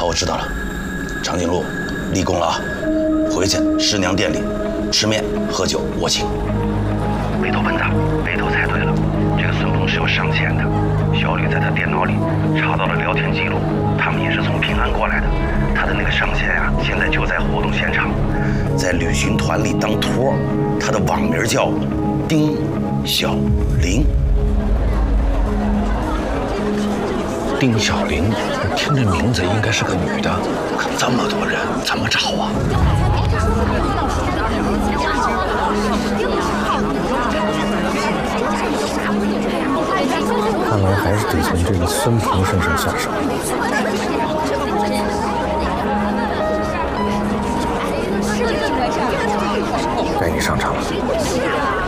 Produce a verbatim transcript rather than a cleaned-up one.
好，我知道了。长颈鹿，立功了啊！回去师娘店里吃面喝酒，我请。 北头笨子，北头猜对了，这个孙鹏是有上线的。小吕在他电脑里查到了聊天记录，他们也是从平安过来的。他的那个上线啊，现在就在活动现场，在旅行团里当托。他的网名叫丁小玲。 丁小玲，听这名字应该是个女的，可这么多人怎么找啊？看来还是得从这个孙鹏身上下手。该你上场了。